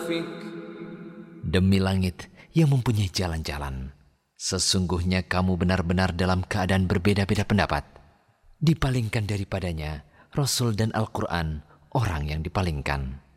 Demi langit yang mempunyai jalan-jalan, sesungguhnya kamu benar-benar dalam keadaan berbeda-beda pendapat. Dipalingkan daripadanya Rasul dan Al-Quran orang yang dipalingkan.